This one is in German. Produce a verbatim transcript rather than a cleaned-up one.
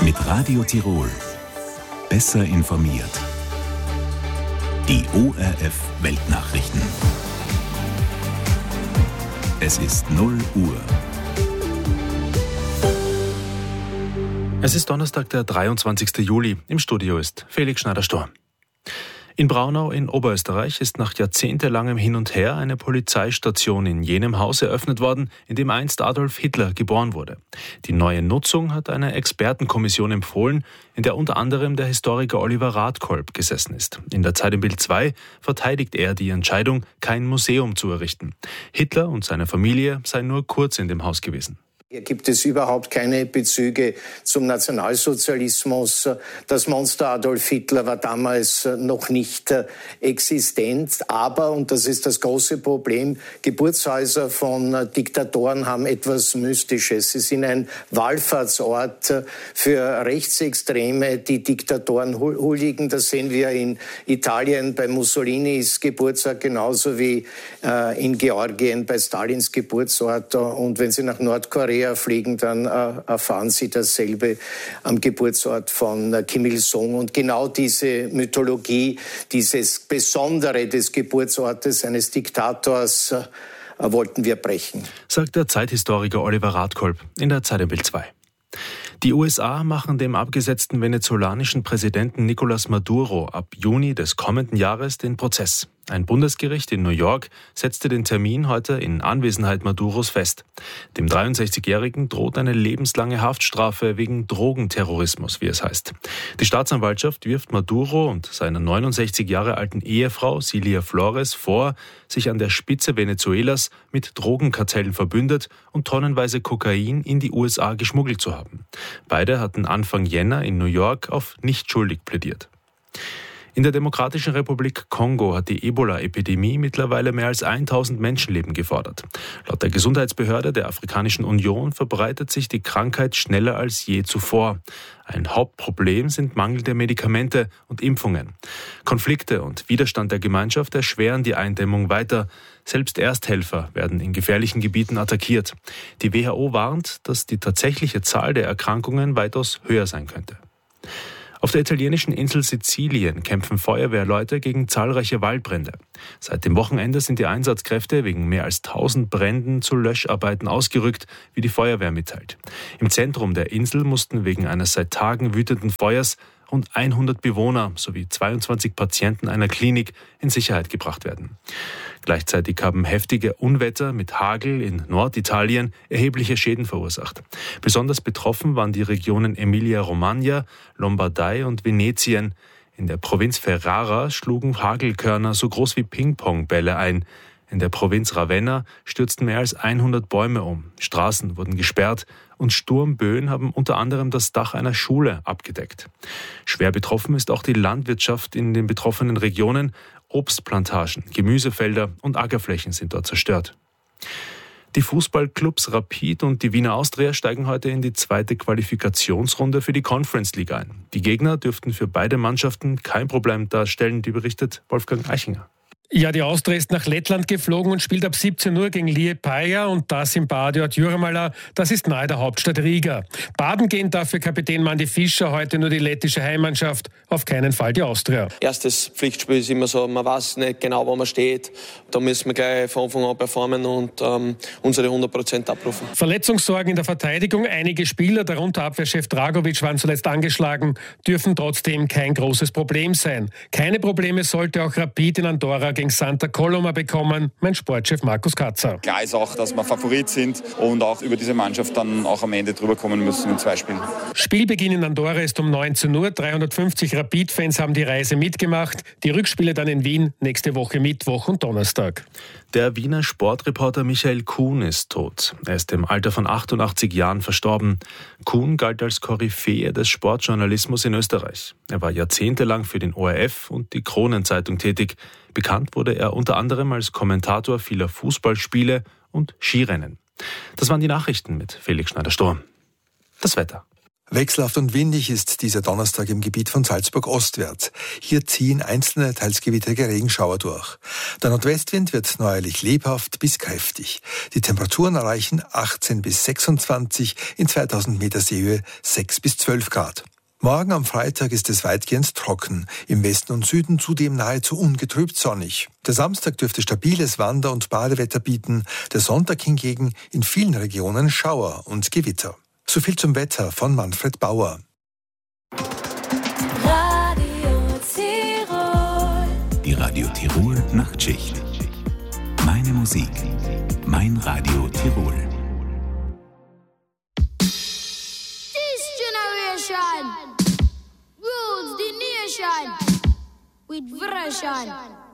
Mit Radio Tirol. Besser informiert. Die O R F Weltnachrichten. Es ist null Uhr. Es ist Donnerstag, der dreiundzwanzigsten Juli. Im Studio ist Felix Schneider-Stor. In Braunau in Oberösterreich ist nach jahrzehntelangem Hin und Her eine Polizeistation in jenem Haus eröffnet worden, in dem einst Adolf Hitler geboren wurde. Die neue Nutzung hat eine Expertenkommission empfohlen, in der unter anderem der Historiker Oliver Radkolb gesessen ist. In der Zeit im Bild zwei verteidigt er die Entscheidung, kein Museum zu errichten. Hitler und seine Familie seien nur kurz in dem Haus gewesen. Hier gibt es überhaupt keine Bezüge zum Nationalsozialismus. Das Monster Adolf Hitler war damals noch nicht existent. Aber, und das ist das große Problem, Geburtshäuser von Diktatoren haben etwas Mystisches. Sie sind ein Wallfahrtsort für Rechtsextreme, die Diktatoren huldigen. Das sehen wir in Italien bei Mussolinis Geburtsort, genauso wie äh, in Georgien bei Stalins Geburtsort. Und wenn Sie nach Nordkorea fliegen, dann äh, erfahren Sie dasselbe am Geburtsort von äh, Kim Il-sung. Und genau diese Mythologie, dieses Besondere des Geburtsortes eines Diktators äh, wollten wir brechen. Sagt der Zeithistoriker Oliver Radkolb in der Zeit im Bild zwei. Die U S A machen dem abgesetzten venezolanischen Präsidenten Nicolás Maduro ab Juni des kommenden Jahres den Prozess. Ein Bundesgericht in New York setzte den Termin heute in Anwesenheit Maduros fest. Dem dreiundsechzigjährigen droht eine lebenslange Haftstrafe wegen Drogenterrorismus, wie es heißt. Die Staatsanwaltschaft wirft Maduro und seiner neunundsechzig Jahre alten Ehefrau Cilia Flores vor, sich an der Spitze Venezuelas mit Drogenkartellen verbündet und tonnenweise Kokain in die U S A geschmuggelt zu haben. Beide hatten Anfang Jänner in New York auf nicht schuldig plädiert. In der Demokratischen Republik Kongo hat die Ebola-Epidemie mittlerweile mehr als tausend Menschenleben gefordert. Laut der Gesundheitsbehörde der Afrikanischen Union verbreitet sich die Krankheit schneller als je zuvor. Ein Hauptproblem sind mangelnde Medikamente und Impfungen. Konflikte und Widerstand der Gemeinschaft erschweren die Eindämmung weiter. Selbst Ersthelfer werden in gefährlichen Gebieten attackiert. Die W H O warnt, dass die tatsächliche Zahl der Erkrankungen weitaus höher sein könnte. Auf der italienischen Insel Sizilien kämpfen Feuerwehrleute gegen zahlreiche Waldbrände. Seit dem Wochenende sind die Einsatzkräfte wegen mehr als tausend Bränden zu Löscharbeiten ausgerückt, wie die Feuerwehr mitteilt. Im Zentrum der Insel mussten wegen eines seit Tagen wütenden Feuers rund hundert Bewohner sowie zweiundzwanzig Patienten einer Klinik in Sicherheit gebracht werden. Gleichzeitig haben heftige Unwetter mit Hagel in Norditalien erhebliche Schäden verursacht. Besonders betroffen waren die Regionen Emilia-Romagna, Lombardei und Venetien. In der Provinz Ferrara schlugen Hagelkörner so groß wie Ping-Pong-Bälle ein. In der Provinz Ravenna stürzten mehr als hundert Bäume um, Straßen wurden gesperrt und Sturmböen haben unter anderem das Dach einer Schule abgedeckt. Schwer betroffen ist auch die Landwirtschaft in den betroffenen Regionen. Obstplantagen, Gemüsefelder und Ackerflächen sind dort zerstört. Die Fußballclubs Rapid und die Wiener Austria steigen heute in die zweite Qualifikationsrunde für die Conference League ein. Die Gegner dürften für beide Mannschaften kein Problem darstellen, wie berichtet Wolfgang Eichinger. Ja, die Austria ist nach Lettland geflogen und spielt ab siebzehn Uhr gegen Liepaja und das im Badiort Jurmala. Das ist nahe der Hauptstadt Riga. Baden gehen dafür Kapitän Mandy Fischer heute nur die lettische Heimmannschaft, auf keinen Fall die Austria. Erstes Pflichtspiel ist immer so, man weiß nicht genau, wo man steht. Da müssen wir gleich von Anfang an performen und ähm, unsere hundert Prozent abrufen. Verletzungssorgen in der Verteidigung. Einige Spieler, darunter Abwehrchef Dragovic, waren zuletzt angeschlagen, dürfen trotzdem kein großes Problem sein. Keine Probleme sollte auch Rapid in Andorra gegen Santa Coloma bekommen, mein Sportchef Markus Katzer. Klar ist auch, dass wir Favorit sind und auch über diese Mannschaft dann auch am Ende drüber kommen müssen in zwei Spielen. Spielbeginn in Andorra ist um neunzehn Uhr. dreihundertfünfzig Rapid-Fans haben die Reise mitgemacht. Die Rückspiele dann in Wien nächste Woche Mittwoch und Donnerstag. Der Wiener Sportreporter Michael Kuhn ist tot. Er ist im Alter von achtundachtzig Jahren verstorben. Kuhn galt als Koryphäe des Sportjournalismus in Österreich. Er war jahrzehntelang für den O R F und die Kronenzeitung tätig. Bekannt wurde er unter anderem als Kommentator vieler Fußballspiele und Skirennen. Das waren die Nachrichten mit Felix Schneider-Stor. Das Wetter. Wechselhaft und windig ist dieser Donnerstag im Gebiet von Salzburg ostwärts. Hier ziehen einzelne, teils gewittrige Regenschauer durch. Der Nordwestwind wird neuerlich lebhaft bis kräftig. Die Temperaturen erreichen achtzehn bis sechsundzwanzig, in zweitausend Meter Seehöhe sechs bis zwölf Grad. Morgen am Freitag ist es weitgehend trocken, im Westen und Süden zudem nahezu ungetrübt sonnig. Der Samstag dürfte stabiles Wander- und Badewetter bieten, der Sonntag hingegen in vielen Regionen Schauer und Gewitter. So viel zum Wetter von Manfred Bauer. Radio Tirol. Die Radio Tirol Nachtschicht. Meine Musik, mein Radio Tirol. This generation rules the nation with version.